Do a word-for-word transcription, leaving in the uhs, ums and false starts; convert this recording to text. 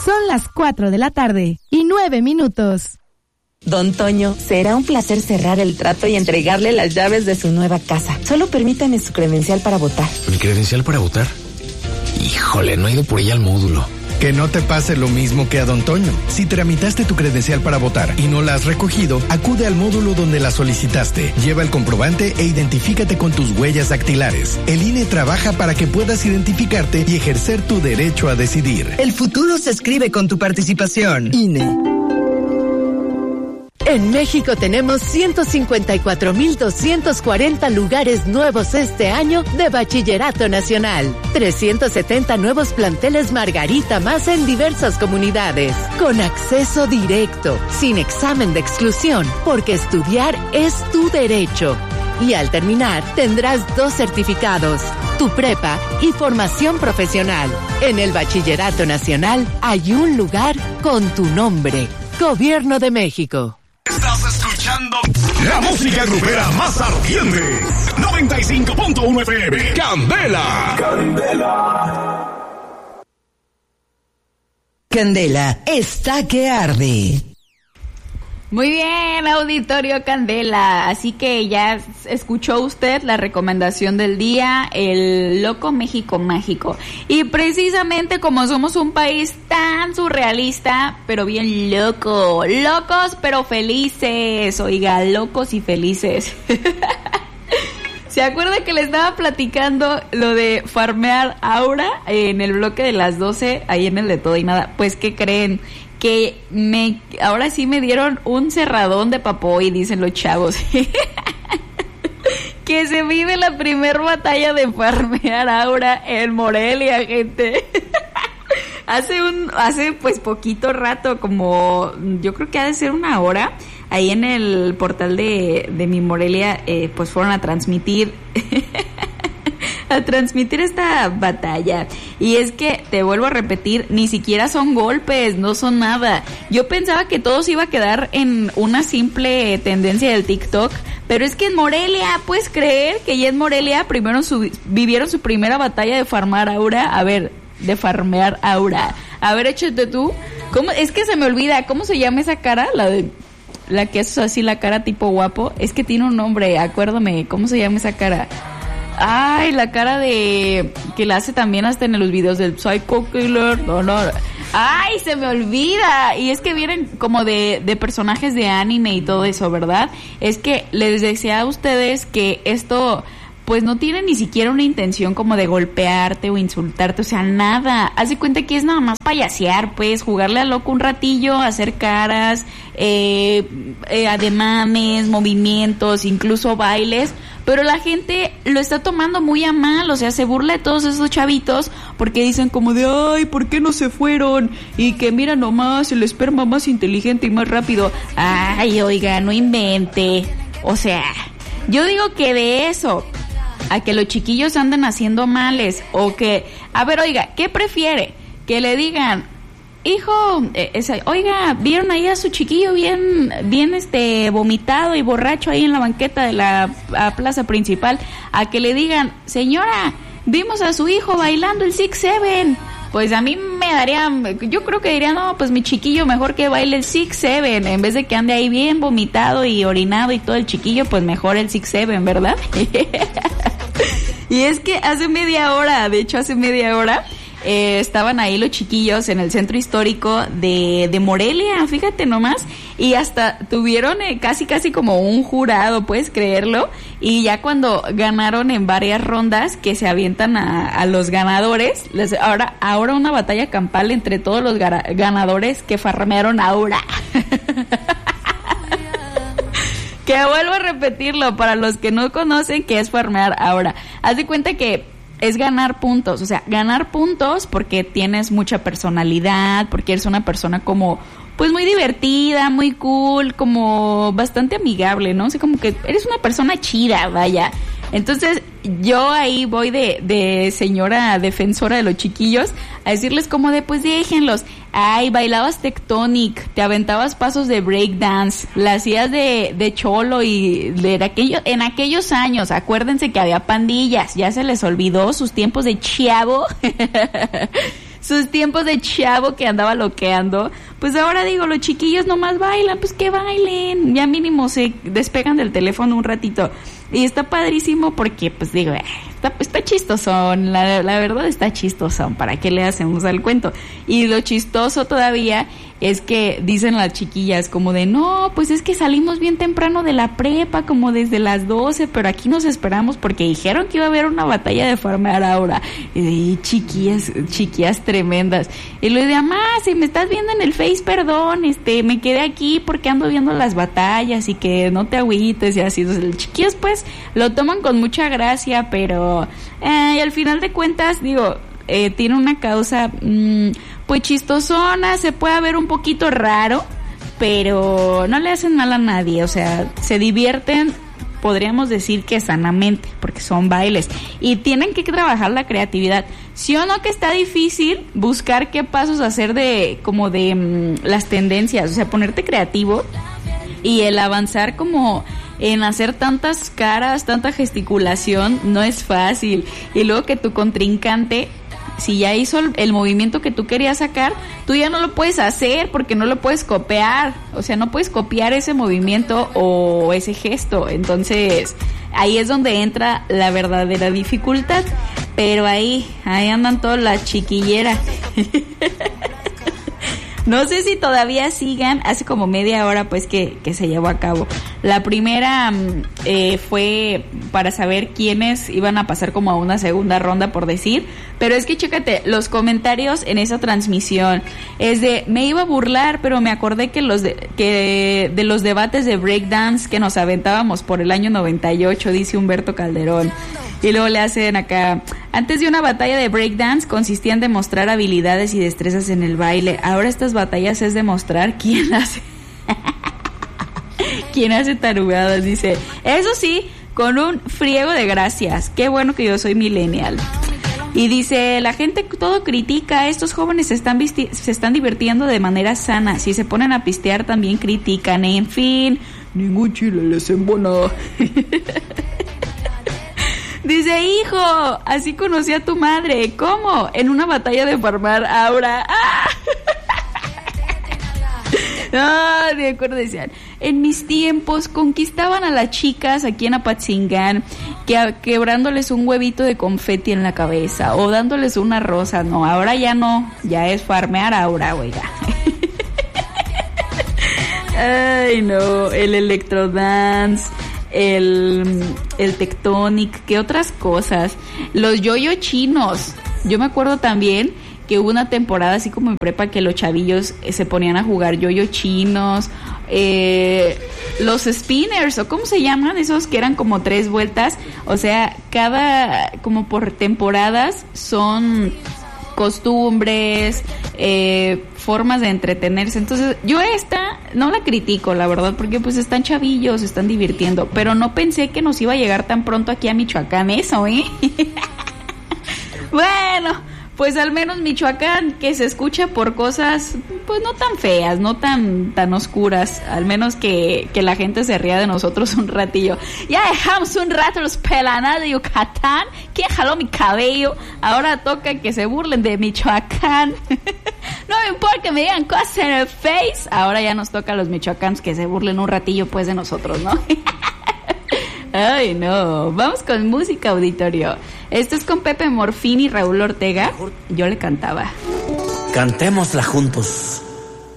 Son las cuatro de la tarde y nueve minutos. Don Toño, será un placer cerrar el trato y entregarle las llaves de su nueva casa. Solo permítame su credencial para votar. ¿Mi credencial para votar? Híjole, no he ido por ella al módulo. Que no te pase lo mismo que a Don Toño. Si tramitaste tu credencial para votar y no la has recogido, acude al módulo donde la solicitaste. Lleva el comprobante e identifícate con tus huellas dactilares. El I N E trabaja para que puedas identificarte y ejercer tu derecho a decidir. El futuro se escribe con tu participación. I N E. En México tenemos ciento cincuenta y cuatro mil doscientos cuarenta lugares nuevos este año de Bachillerato Nacional. trescientos setenta nuevos planteles Margarita más en diversas comunidades. Con acceso directo, sin examen de exclusión, porque estudiar es tu derecho. Y al terminar, tendrás dos certificados, tu prepa y formación profesional. En el Bachillerato Nacional hay un lugar con tu nombre. Gobierno de México. Estás escuchando la música grupera más ardiente. noventa y cinco punto uno F M. Candela. Candela. Candela está que arde. Muy bien, auditorio Candela. Así que ya escuchó usted la recomendación del día, el Loco México Mágico. Y precisamente como somos un país tan surrealista, pero bien loco, locos pero felices, oiga, locos y felices. ¿Se acuerda que le estaba platicando lo de farmear aura en el bloque de las doce, ahí en el de todo y nada? Pues, ¿qué creen? Que me, ahora sí me dieron un cerradón de papoy, dicen los chavos. Que se vive la primer batalla de farmear aura en Morelia, gente. Hace un, hace pues poquito rato, como yo creo que ha de ser una hora, ahí en el portal de, de mi Morelia, eh, pues fueron a transmitir... a transmitir esta batalla. Y es que, te vuelvo a repetir, ni siquiera son golpes, no son nada. Yo pensaba que todo se iba a quedar en una simple tendencia del TikTok, pero es que en Morelia, ¿puedes creer que ya en Morelia primero su, vivieron su primera batalla de farmar aura? A ver, de farmear aura. A ver, échate tú. ¿Cómo? Es que se me olvida, ¿cómo se llama esa cara? La de... la que es así, la cara tipo guapo. Es que tiene un nombre, acuérdame, ¿cómo se llama esa cara? Ay, la cara de... que la hace también hasta en los videos del Psycho Killer. No, no. Ay, se me olvida. Y es que vienen como de, de personajes de anime y todo eso, ¿verdad? Es que les decía a ustedes que esto... pues no tiene ni siquiera una intención como de golpearte o insultarte, o sea, nada. Haz de cuenta que es nada más payasear, pues, jugarle a loco un ratillo, hacer caras, eh, eh, ademanes, movimientos, incluso bailes, pero la gente lo está tomando muy a mal, o sea, se burla de todos esos chavitos porque dicen como de, ay, ¿por qué no se fueron? Y que mira nomás, el esperma más inteligente y más rápido. Ay, oiga, no invente. O sea, yo digo que de eso... a que los chiquillos anden haciendo males, o que, a ver, oiga, ¿qué prefiere? Que le digan, hijo, eh, esa, oiga, vieron ahí a su chiquillo bien, bien este, vomitado y borracho ahí en la banqueta de la a plaza principal, a que le digan, señora, vimos a su hijo bailando el Six Seven. Pues a mí me daría, yo creo que diría, no, pues mi chiquillo mejor que baile el Six Seven, en vez de que ande ahí bien vomitado y orinado y todo el chiquillo, pues mejor el Six Seven, ¿verdad? Y es que hace media hora, de hecho hace media hora, eh, estaban ahí los chiquillos en el centro histórico de, de Morelia, fíjate nomás, y hasta tuvieron eh, casi casi como un jurado, puedes creerlo, y ya cuando ganaron en varias rondas que se avientan a, a los ganadores, les, ahora, ahora una batalla campal entre todos los gara, ganadores que farmearon ahora. Que vuelvo a repetirlo para los que no conocen qué es farmear ahora. Haz de cuenta que es ganar puntos, o sea, ganar puntos porque tienes mucha personalidad, porque eres una persona como, pues muy divertida, muy cool, como bastante amigable, ¿no? O sea, como que eres una persona chida, vaya. Entonces, yo ahí voy de, de señora defensora de los chiquillos a decirles como de, pues déjenlos. Ay, bailabas tectonic, te aventabas pasos de breakdance, la hacías de, de cholo y de aquello, en aquellos años, acuérdense que había pandillas, ya se les olvidó sus tiempos de chavo. sus tiempos de chavo que andaba loqueando, pues ahora digo, los chiquillos nomás bailan, pues que bailen, ya mínimo se despegan del teléfono un ratito. Y está padrísimo porque, pues digo, eh, está, está chistosón, la, la verdad está chistosón, ¿para qué le hacemos al cuento? Y lo chistoso todavía es que dicen las chiquillas como de, no, pues es que salimos bien temprano de la prepa, como desde las doce, pero aquí nos esperamos porque dijeron que iba a haber una batalla de farmear ahora. Y chiquillas, chiquillas tremendas. Y le digo, mamá, si me estás viendo en el Face, perdón, este, me quedé aquí porque ando viendo las batallas y que no te agüites y así. Entonces, los chiquillos pues lo toman con mucha gracia, pero eh, y al final de cuentas, digo, eh, tiene una causa mmm, pues chistosona, se puede ver un poquito raro, pero no le hacen mal a nadie, o sea, se divierten, podríamos decir que sanamente, porque son bailes y tienen que trabajar la creatividad. Sí o no que está difícil buscar qué pasos hacer de como de mmm, las tendencias, o sea, ponerte creativo y el avanzar como en hacer tantas caras, tanta gesticulación, no es fácil. Y luego que tu contrincante, si ya hizo el, el movimiento que tú querías sacar, tú ya no lo puedes hacer porque no lo puedes copiar. O sea, no puedes copiar ese movimiento o ese gesto. Entonces, ahí es donde entra la verdadera dificultad. Pero ahí, ahí andan todas las chiquilleras. No sé si todavía sigan, hace como media hora pues que, que se llevó a cabo. La primera eh, fue para saber quiénes iban a pasar como a una segunda ronda, por decir. Pero es que chécate, los comentarios en esa transmisión es de, me iba a burlar, pero me acordé que los de, que de los debates de breakdance que nos aventábamos por el año noventa y ocho, dice Humberto Calderón. Y luego le hacen acá, antes de una batalla de breakdance consistía en demostrar habilidades y destrezas en el baile. Ahora estas batallas es demostrar quién hace quién hace tarugadas, dice. Eso sí, con un friego de gracias. Qué bueno que yo soy millennial. Y dice, la gente todo critica, estos jóvenes se están visti- se están divirtiendo de manera sana. Si se ponen a pistear también critican. En fin, ningún chile les embona. Dice, hijo, así conocí a tu madre. ¿Cómo? En una batalla de farmar ahora. ¡Ah! No, de acuerdo, decían, en mis tiempos conquistaban a las chicas aquí en Apatzingán, que, quebrándoles un huevito de confeti en la cabeza o dándoles una rosa. No, ahora ya no, ya es farmear ahora, oiga. Ay, no, el electrodance, el, el tectonic, ¿qué otras cosas? Los yo-yo chinos. Yo me acuerdo también que hubo una temporada así como en prepa que los chavillos eh, se ponían a jugar yo-yo chinos, eh, los spinners, o cómo se llaman, esos que eran como tres vueltas, o sea, cada, como por temporadas son costumbres, eh, formas de entretenerse. Entonces yo esta no la critico, la verdad, porque pues están chavillos, se están divirtiendo, pero no pensé que nos iba a llegar tan pronto aquí a Michoacán eso, ¿eh? Bueno, pues al menos Michoacán, que se escucha por cosas pues no tan feas, no tan tan oscuras, al menos que, que la gente se ría de nosotros un ratillo. Ya dejamos un rato los pelanadas de Yucatán, ¿quién jaló mi cabello? Ahora toca que se burlen de Michoacán. No me importa que me digan cosas en el Face, ahora ya nos toca a los michoacanos que se burlen un ratillo pues de nosotros, ¿no? Ay, no. Vamos con música, auditorio. Esto es con Pepe Morfín y Raúl Ortega. Yo le cantaba. Cantémosla juntos.